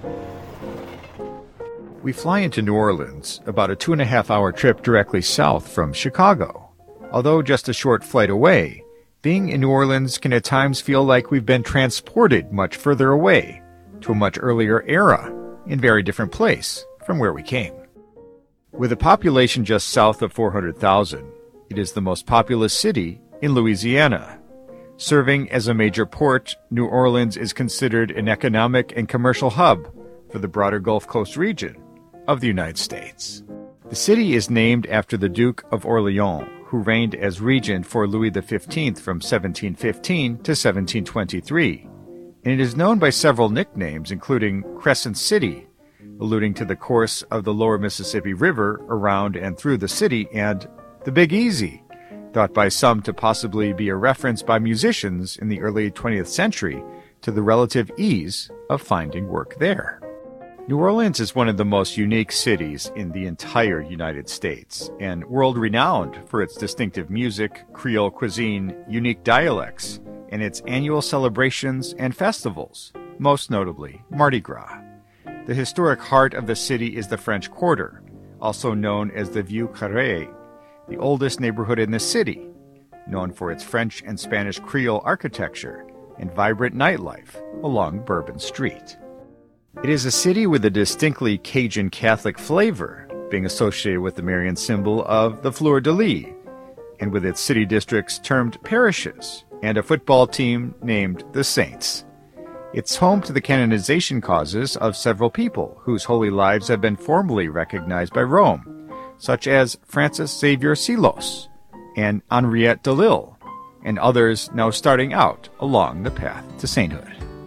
We fly into New Orleans, about a 2.5-hour trip directly south from Chicago. Although just a short flight away, being in New Orleans can at times feel like we've been transported much further away, to a much earlier era, in a very different place from where we came. With a population just south of 400,000, it is the most populous city in Louisiana. Serving as a major port, New Orleans is considered an economic and commercial hub for the broader Gulf Coast region of the United States. The city is named after the Duke of Orleans, who reigned as regent for Louis XV from 1715 to 1723, and it is known by several nicknames, including Crescent City, alluding to the course of the lower Mississippi River around and through the city, and the Big Easy, thought by some to possibly be a reference by musicians in the early 20th century to the relative ease of finding work there. New Orleans is one of the most unique cities in the entire United States, and world-renowned for its distinctive music, Creole cuisine, unique dialects, and its annual celebrations and festivals, most notably Mardi Gras. The historic heart of the city is the French Quarter, also known as the Vieux Carré, the oldest neighborhood in the city, known for its French and Spanish Creole architecture and vibrant nightlife along Bourbon Street. It is a city with a distinctly Cajun Catholic flavor, being associated with the Marian symbol of the fleur-de-lis, and with its city districts termed parishes, and a football team named the Saints. It's home to the canonization causes of several people whose holy lives have been formally recognized by Rome, such as Francis Xavier Silos and Henriette Delille, and others now starting out along the path to sainthood.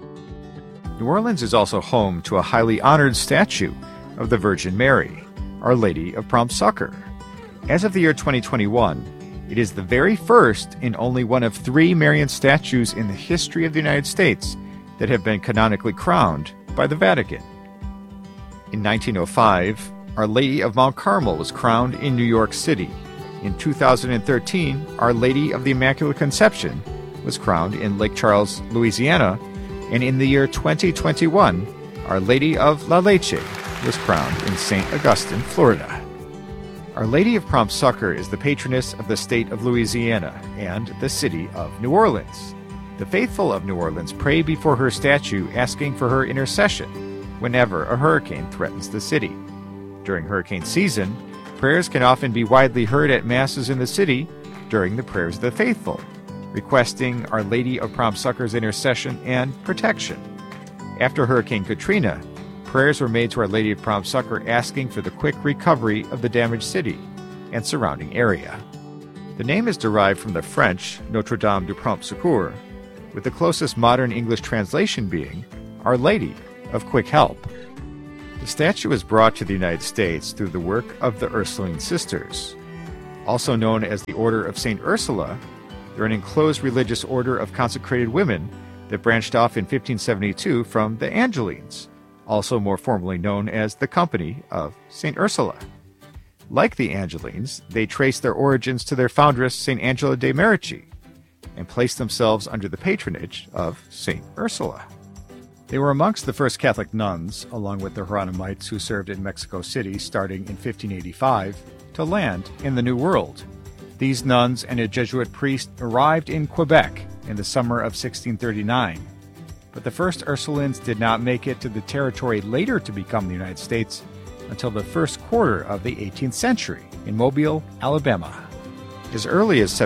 New Orleans is also home to a highly honored statue of the Virgin Mary, Our Lady of Prompt Succor. As of the year 2021, it is the very first and only one of 3 Marian statues in the history of the United States that have been canonically crowned by the Vatican. In 1905, Our Lady of Mount Carmel was crowned in New York City. In 2013, Our Lady of the Immaculate Conception was crowned in Lake Charles, Louisiana, and in the year 2021, Our Lady of La Leche was crowned in St. Augustine, Florida. Our Lady of Prompt Succor is the patroness of the state of Louisiana and the city of New Orleans. The faithful of New Orleans pray before her statue, asking for her intercession whenever a hurricane threatens the city. During hurricane season, prayers can often be widely heard at masses in the city during the prayers of the faithful, requesting Our Lady of Prompt Succor's intercession and protection. After Hurricane Katrina, prayers were made to Our Lady of Prompt Succor asking for the quick recovery of the damaged city and surrounding area. The name is derived from the French Notre Dame du Prompt Secours, with the closest modern English translation being Our Lady of Quick Help. The statue was brought to the United States through the work of the Ursuline Sisters. Also known as the Order of St. Ursula, they're an enclosed religious order of consecrated women that branched off in 1572 from the Angelines, also more formally known as the Company of St. Ursula. Like the Angelines, they trace their origins to their foundress, St. Angela de Merici, and placed themselves under the patronage of St. Ursula. They were amongst the first Catholic nuns, along with the Hieronymites who served in Mexico City starting in 1585, to land in the New World. These nuns and a Jesuit priest arrived in Quebec in the summer of 1639, but the first Ursulines did not make it to the territory later to become the United States until the first quarter of the 18th century in Mobile, Alabama. As early as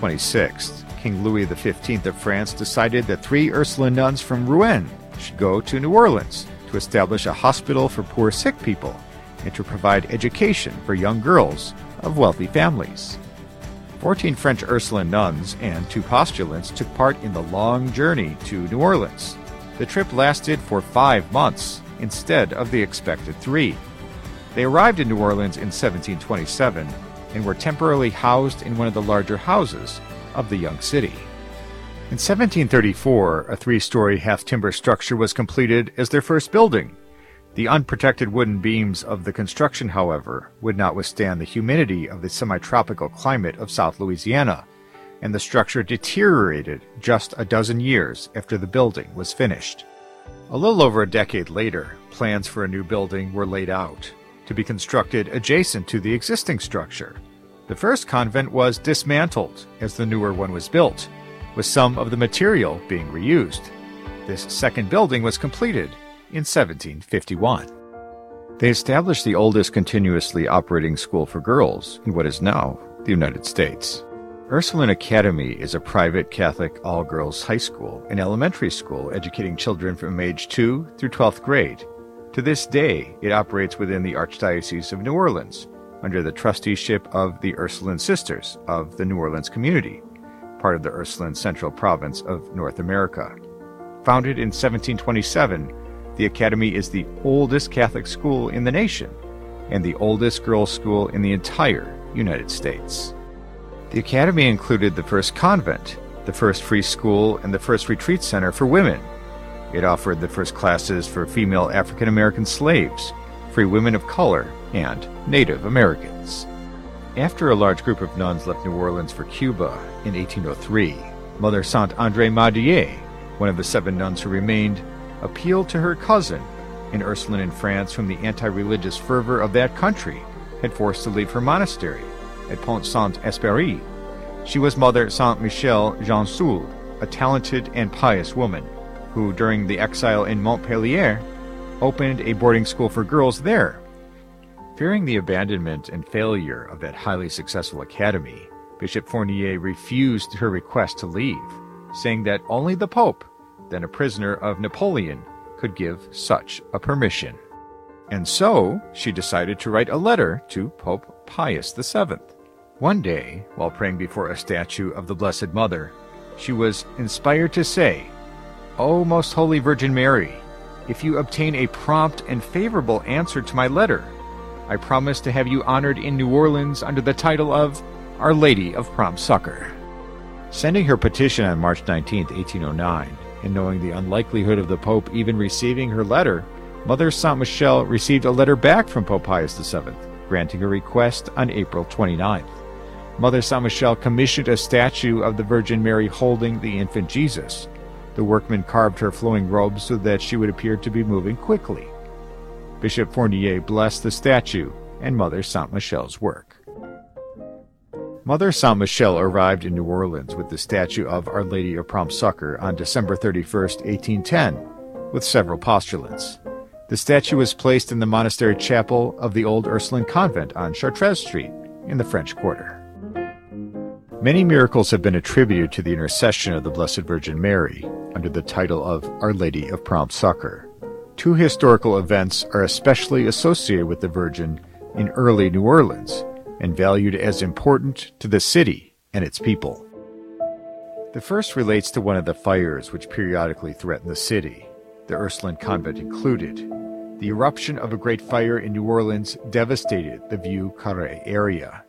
1726, King Louis XV of France decided that 3 Ursuline nuns from Rouen should go to New Orleans to establish a hospital for poor sick people and to provide education for young girls of wealthy families. 14 French Ursuline nuns and 2 postulants took part in the long journey to New Orleans. The trip lasted for 5 months instead of the expected 3. They arrived in New Orleans in 1727 and were temporarily housed in one of the larger houses of the young city. In 1734, a 3-story half-timber structure was completed as their first building. The unprotected wooden beams of the construction, however, would not withstand the humidity of the semi-tropical climate of South Louisiana, and the structure deteriorated just a dozen years after the building was finished. A little over a decade later, plans for a new building were laid out to be constructed adjacent to the existing structure. The first convent was dismantled as the newer one was built, with some of the material being reused. This second building was completed in 1751. They established the oldest continuously operating school for girls in what is now the United States. Ursuline Academy is a private Catholic all-girls high school and elementary school educating children from age 2 through 12th grade. To this day, it operates within the Archdiocese of New Orleans, under the trusteeship of the Ursuline Sisters of the New Orleans community, part of the Ursuline Central Province of North America. Founded in 1727, the Academy is the oldest Catholic school in the nation and the oldest girls' school in the entire United States. The Academy included the first convent, the first free school, and the first retreat center for women. It offered the first classes for female African American slaves, free women of color, and Native Americans. After a large group of nuns left New Orleans for Cuba in 1803, Mother Saint Andre Madier, one of the 7 nuns who remained, appealed to her cousin, an Ursuline in France whom the anti-religious fervor of that country had forced to leave her monastery at Pont Saint-Esprit. She was Mother Saint Michel Jansoul, a talented and pious woman, who during the exile in Montpellier opened a boarding school for girls there. Fearing the abandonment and failure of that highly successful academy, Bishop Fournier refused her request to leave, saying that only the Pope, then a prisoner of Napoleon, could give such a permission. And so she decided to write a letter to Pope Pius VII. One day, while praying before a statue of the Blessed Mother, she was inspired to say, "O Most Holy Virgin Mary, if you obtain a prompt and favorable answer to my letter, I promise to have you honored in New Orleans under the title of Our Lady of Prompt Succor." Sending her petition on March 19, 1809, and knowing the unlikelihood of the Pope even receiving her letter, Mother Saint Michel received a letter back from Pope Pius VII, granting her request on April 29th. Mother Saint Michel commissioned a statue of the Virgin Mary holding the infant Jesus. The workmen carved her flowing robes so that she would appear to be moving quickly. Bishop Fournier blessed the statue and Mother Saint Michel's work. Mother Saint Michel arrived in New Orleans with the statue of Our Lady of Prompt Succor on December 31, 1810, with several postulants. The statue was placed in the monastery chapel of the old Ursuline convent on Chartres Street in the French Quarter. Many miracles have been attributed to the intercession of the Blessed Virgin Mary under the title of Our Lady of Prompt Succor. 2 historical events are especially associated with the Virgin in early New Orleans and valued as important to the city and its people. The first relates to one of the fires which periodically threaten the city, the Ursuline convent included. The eruption of a great fire in New Orleans devastated the Vieux Carré area,